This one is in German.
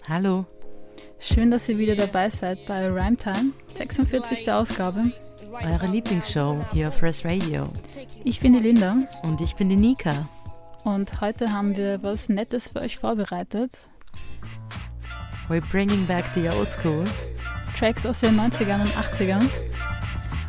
Hallo. Schön, dass ihr wieder dabei seid bei Rhyme Time, 46. Ausgabe. Eure Lieblingsshow hier auf Res Radio. Ich bin die Linda. Und ich bin die Nika. Und heute haben wir was Nettes für euch vorbereitet. We're bringing back the old school. Tracks aus den 90ern und 80ern.